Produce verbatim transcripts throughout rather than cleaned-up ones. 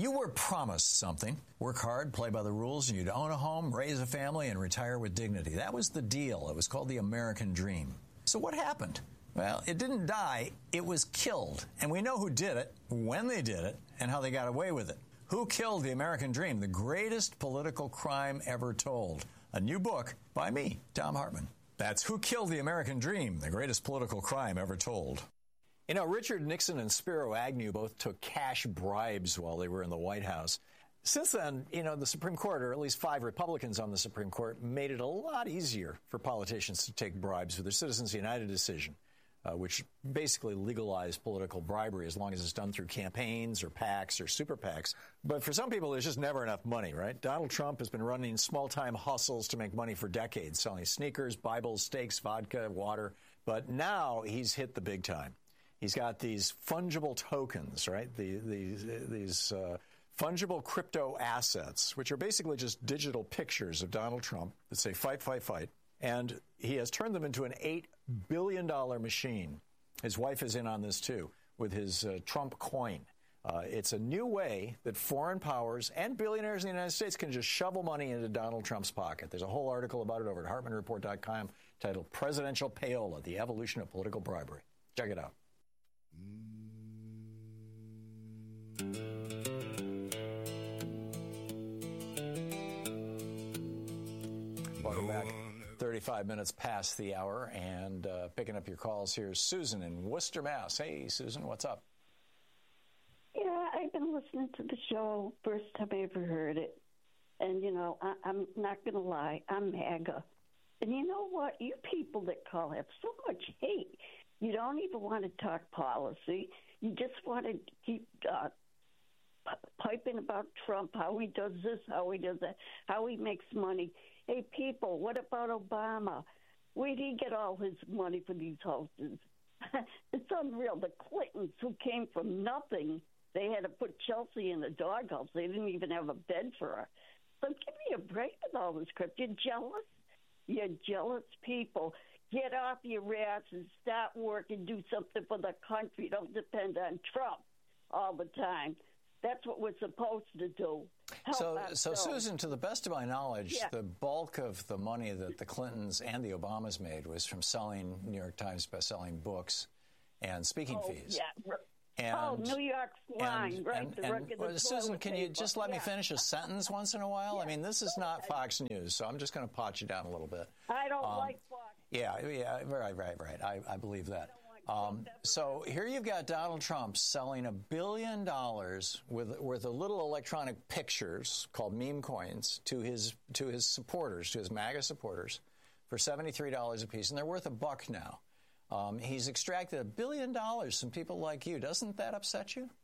You were promised something. Work hard, play by the rules, and you'd own a home, raise a family, and retire with dignity. That was the deal. It was called the American Dream. So what happened? Well, it didn't die. It was killed. And we know who did it, when they did it, and how they got away with it. Who Killed the American Dream? The Greatest Political Crime Ever Told. A new book by me, Thom Hartmann. That's Who Killed the American Dream? The Greatest Political Crime Ever Told. You know, Richard Nixon and Spiro Agnew both took cash bribes while they were in the White House. Since then, you know, the Supreme Court, or at least five Republicans on the Supreme Court, made it a lot easier for politicians to take bribes with their Citizens United decision, uh, which basically legalized political bribery as long as it's done through campaigns or PACs or super PACs. But for some people, there's just never enough money, right? Donald Trump has been running small-time hustles to make money for decades, selling sneakers, Bibles, steaks, vodka, water. But now he's hit the big time. He's got these fungible tokens, right? The, these these uh, fungible crypto assets, which are basically just digital pictures of Donald Trump that say fight, fight, fight. And he has turned them into an eight billion dollars machine. His wife is in on this, too, with his uh, Trump coin. Uh, it's a new way that foreign powers and billionaires in the United States can just shovel money into Donald Trump's pocket. There's a whole article about it over at Hartmann Report dot com titled Presidential Payola, The Evolution of Political Bribery. Check it out. Welcome back. thirty-five minutes past the hour, and uh, picking up your calls, here's Susan in Worcester, Mass. Hey, Susan, what's up? Yeah, I've been listening to the show, first time I ever heard it. And, you know, I, I'm not going to lie, I'm MAGA. And you know what? You people that call have so much hate. You don't even want to talk policy. You just want to keep uh, p- piping about Trump, how he does this, how he does that, how he makes money. Hey, people, what about Obama? Where did he get all his money for these houses? It's unreal. The Clintons, who came from nothing, they had to put Chelsea in the doghouse. They didn't even have a bed for her. So give me a break with all this crap. You're jealous? You're jealous people. Get off your ass and start working, do something for the country. Don't depend on Trump all the time. That's what we're supposed to do. Help so, us so go. Susan, to the best of my knowledge, yeah. the bulk of the money that the Clintons and the Obamas made was from selling New York Times best-selling books and speaking oh, fees. Yeah. And, oh, New York Line, and, right? And, the and, well, Susan, can you just let yeah. me finish a sentence once in a while? Yeah. I mean, this is not Fox News, so I'm just going to pot you down a little bit. I don't um, like Fox. Yeah, yeah, right, right, right. I, I believe that. Um, so here you've got Donald Trump selling a billion dollars with worth of little electronic pictures called meme coins to his to his supporters, to his MAGA supporters, for seventy-three dollars a piece, and they're worth a buck now. Um, he's extracted a billion dollars from people like you. Doesn't that upset you?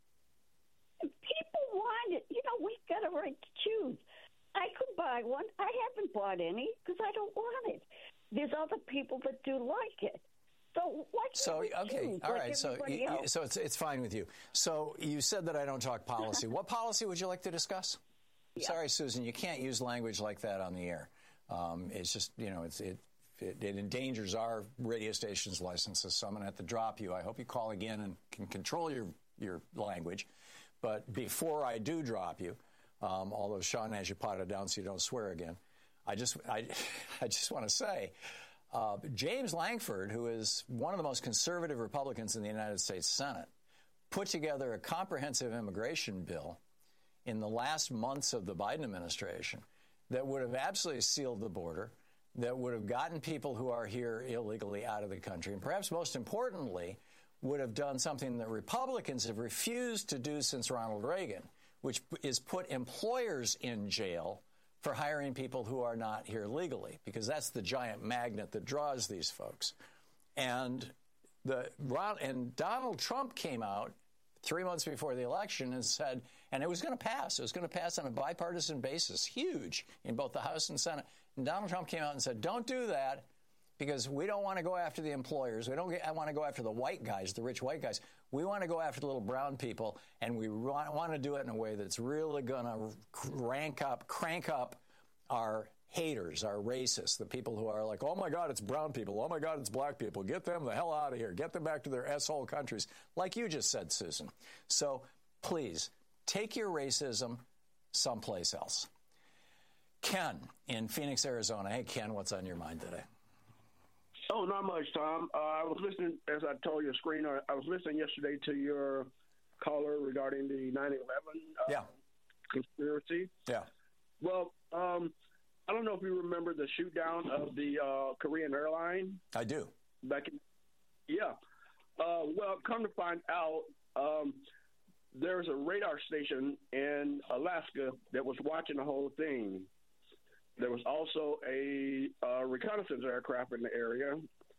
People want it. You know, we've got a right to choose. I could buy one. I haven't bought any because I don't want it. There's other people that do like it. So why can't So we okay, choose all like right. So everybody you, else? so it's it's fine with you. So you said that I don't talk policy. What policy would you like to discuss? Yeah. Sorry, Susan, you can't use language like that on the air. Um, it's just you know it's it, it it endangers our radio station's licenses. So I'm going to have to drop you. I hope you call again and can control your your language. But before I do drop you, um, although Sean has you potted down so you don't swear again, I just I I just want to say. Uh, James Lankford, who is one of the most conservative Republicans in the United States Senate, put together a comprehensive immigration bill in the last months of the Biden administration that would have absolutely sealed the border, that would have gotten people who are here illegally out of the country, and perhaps most importantly, would have done something that Republicans have refused to do since Ronald Reagan, which is put employers in jail for hiring people who are not here legally, because that's the giant magnet that draws these folks. And the and Donald Trump came out three months before the election and said, and it was going to pass. It was going to pass on a bipartisan basis, huge, in both the House and Senate. And Donald Trump came out and said, don't do that, because we don't want to go after the employers. We don't get, I want to go after the white guys, the rich white guys. We want to go after the little brown people, and we want to do it in a way that's really going to rank up, crank up our haters, our racists, the people who are like, oh, my God, it's brown people. Oh, my God, it's black people. Get them the hell out of here. Get them back to their S-hole countries, like you just said, Susan. So please take your racism someplace else. Ken in Phoenix, Arizona. Hey, Ken, what's on your mind today? Oh, not much, Tom. Uh, I was listening, as I told your screener, I was listening yesterday to your caller regarding the nine eleven uh, yeah. conspiracy. Yeah. Well, um, I don't know if you remember the shoot down of the uh, Korean airline. I do. Back in, yeah. Uh, well, come to find out, um, there's a radar station in Alaska that was watching the whole thing. There was also a uh, reconnaissance aircraft in the area,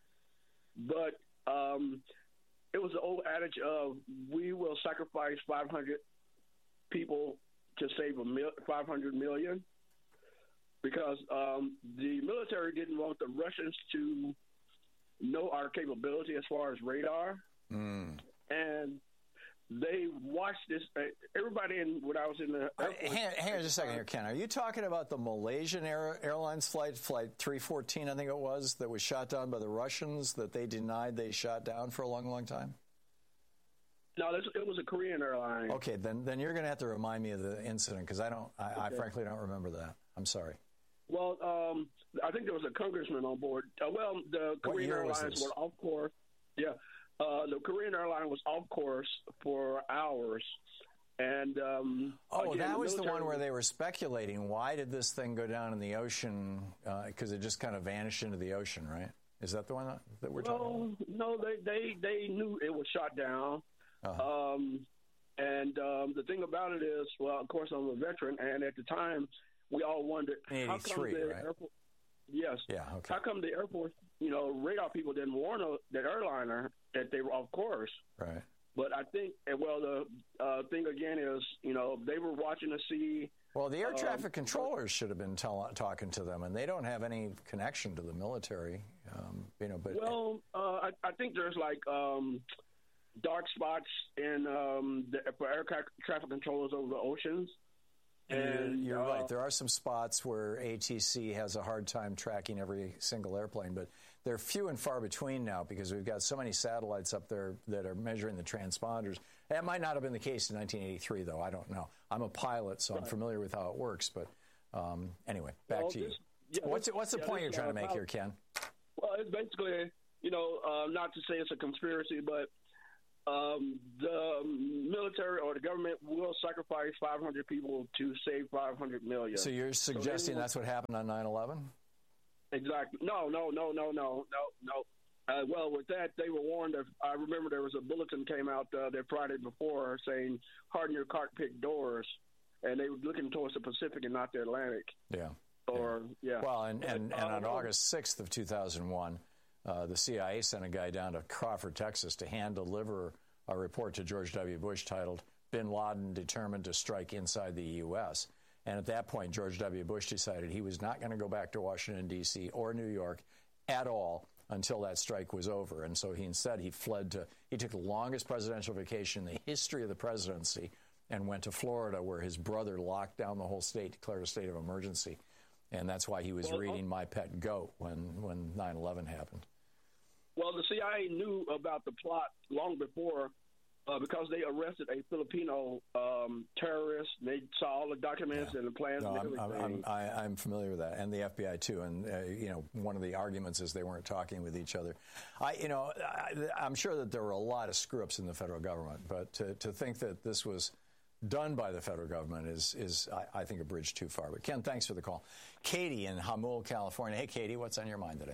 but um, it was the old adage of we will sacrifice five hundred people to save a mil- five hundred million, because um, the military didn't want the Russians to know our capability as far as radar, mm. and they watched this. Uh, everybody in when I was in the uh, hang, hang on just a second here, Ken. Are you talking about the Malaysian Air, Airlines flight, flight three fourteen, I think it was, that was shot down by the Russians that they denied they shot down for a long, long time? No, this, it was a Korean airline. Okay, then then you're going to have to remind me of the incident because I don't, I, okay. I frankly don't remember that. I'm sorry. Well, um, I think there was a congressman on board. Uh, well, the Korean Airlines were off course. Yeah. Uh, the Korean airline was off course for hours, and um, oh, again, that the was the one where was, they were speculating. Why did this thing go down in the ocean? Because uh, it just kind of vanished into the ocean, right? Is that the one that, that we're no, talking about? No, they, they they knew it was shot down. Uh-huh. Um, and um, the thing about it is, well, of course, I'm a veteran, and at the time, we all wondered how come the right? Air Force, yes, yeah, okay. How come the Air Force, you know, radar people didn't warn that airliner that they were off course? Right. But I think, well, the uh, thing again is, you know, they were watching to see. Well, the air traffic um, controllers should have been tell- talking to them, and they don't have any connection to the military, um, you know. But well, uh, I, I think there's like um, dark spots in um, the, for air tra- traffic controllers over the oceans. And you're, you're uh, right. There are some spots where A T C has a hard time tracking every single airplane, but they're few and far between now because we've got so many satellites up there that are measuring the transponders. That might not have been the case in nineteen eighty-three, though. I don't know. I'm a pilot, so right. I'm familiar with how it works. But um, anyway, back well, to you. This, yeah, what's this, what's the yeah, point this, you're trying uh, to make here, Ken? Well, it's basically, you know, uh, not to say it's a conspiracy, but Um, the military or the government will sacrifice five hundred people to save five hundred million. So you're suggesting so that's what happened on nine eleven? Exactly. No, no, no, no, no, no, no. Uh, well, with that, they were warned. Of, I remember there was a bulletin came out uh, that Friday before saying, harden your cockpit doors. And they were looking towards the Pacific and not the Atlantic. Yeah. Or, yeah. yeah. Well, and, and, but, and uh, on August sixth of two thousand one, Uh, the C I A sent a guy down to Crawford, Texas to hand deliver a report to George W. Bush titled, Bin Laden Determined to Strike Inside the U S And at that point, George W. Bush decided he was not going to go back to Washington, D C or New York at all until that strike was over. And so he instead, he fled to, he took the longest presidential vacation in the history of the presidency and went to Florida where his brother locked down the whole state, declared a state of emergency. And that's why he was well, reading My Pet Goat when, when nine eleven happened. Well, the C I A knew about the plot long before uh, because they arrested a Filipino um, terrorist. They saw all the documents yeah. and the plans no, and I'm, everything. I'm, I'm, I'm familiar with that, and the F B I too. And uh, you know, one of the arguments is they weren't talking with each other. I, you know, I, I'm sure that there were a lot of screw-ups in the federal government, but to, to think that this was done by the federal government is, is I, I think, a bridge too far. But Ken, thanks for the call. Katie in Hamul, California. Hey, Katie, what's on your mind today?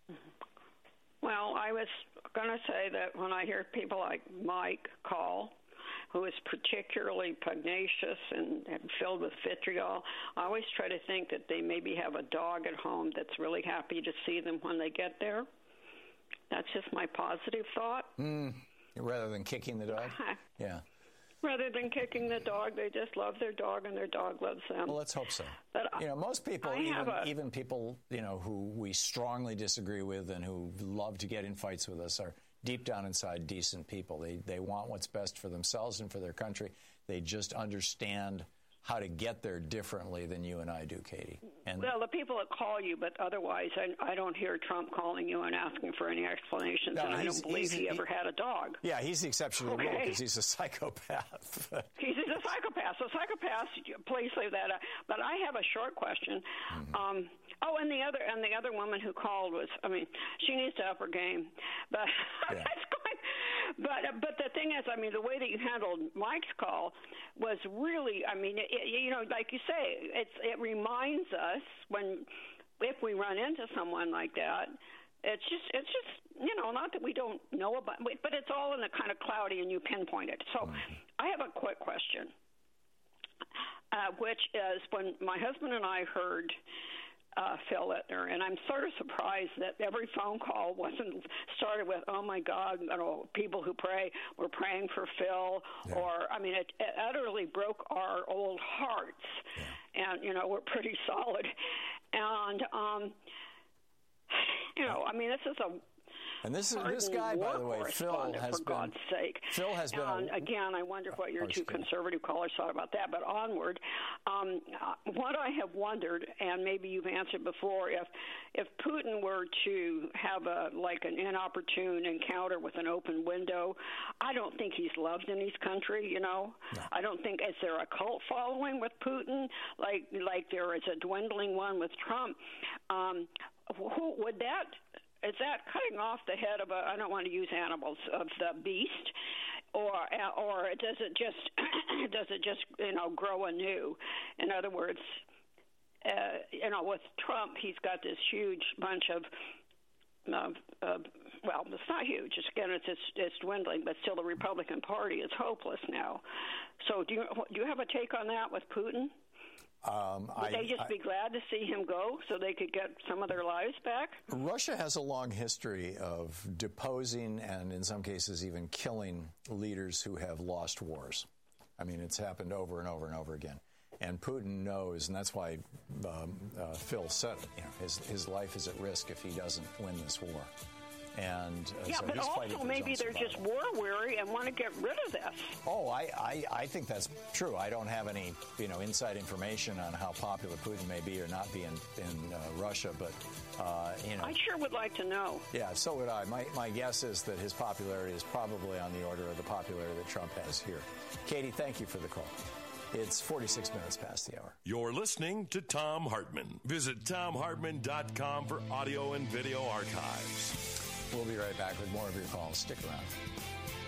Well, I was going to say that when I hear people like Mike call, who is particularly pugnacious and, and filled with vitriol, I always try to think that they maybe have a dog at home that's really happy to see them when they get there. That's just my positive thought. Mm, rather than kicking the dog? Yeah. Rather than kicking the dog, they just love their dog, and their dog loves them. Well, let's hope so. But you know, most people, I even, a, even people, you know, who we strongly disagree with and who love to get in fights with us are deep down inside decent people. They they want what's best for themselves and for their country. They just understand how to get there differently than you and I do, Katie. And well, the people that call you, but otherwise, I, I don't hear Trump calling you and asking for any explanations, no, and I don't believe he, he ever had a dog. Yeah, he's the exception to the okay. rule because he's a psychopath. he's, he's a psychopath. So psychopaths, please leave that out. But I have a short question. Mm-hmm. Um, oh, and the other and the other woman who called was, I mean, she needs to up her game. But yeah. that's going. But but the thing is, I mean, the way that you handled Mike's call was really, I mean, it, you know, like you say, it's it reminds us when if we run into someone like that, it's just it's just you know, not that we don't know about, but it's all in the kind of cloudy and you pinpoint it. So I have a quick question, uh, which is when my husband and I heard. Uh, Phil Littner, and I'm sort of surprised that every phone call wasn't started with, oh, my God, you know, people who pray, we're praying for Phil, yeah. or, I mean, it, it utterly broke our old hearts, yeah. and, you know, we're pretty solid. And, um, you know, I mean, this is a And this is this guy, by the way, Phil has for been. God's sake. Phil has been. And a, again, I wonder what your oh, two conservative callers thought about that. But onward, um, what I have wondered, and maybe you've answered before, if if Putin were to have a like an inopportune encounter with an open window, I don't think he's loved in his country. You know, no. I don't think is there a cult following with Putin, like like there is a dwindling one with Trump. Um, who would that? Is that cutting off the head of a, I don't want to use animals, of the beast, or or does it just does it just you know grow anew? In other words, uh, you know, with Trump, he's got this huge bunch of, uh, uh, well, it's not huge. It's, again, it's, it's it's dwindling, but still, the Republican Party is hopeless now. So, do you do you have a take on that with Putin? Um, Would I, they just I, be glad to see him go so they could get some of their lives back? Russia has a long history of deposing and, in some cases, even killing leaders who have lost wars. I mean, it's happened over and over and over again. And Putin knows, and that's why um, uh, Phil said you know, his, his life is at risk if he doesn't win this war. And uh, yeah, so but he's also maybe they're survival. just war weary and want to get rid of this. Oh, I, I, I think that's true. I don't have any, you know, inside information on how popular Putin may be or not be in, in uh, Russia, but, uh, you know. I sure would like to know. Yeah, so would I. My, my guess is that his popularity is probably on the order of the popularity that Trump has here. Katie, thank you for the call. It's forty-six minutes past the hour. You're listening to Thom Hartmann. Visit Thom Hartmann dot com for audio and video archives. We'll be right back with more of your calls. Stick around.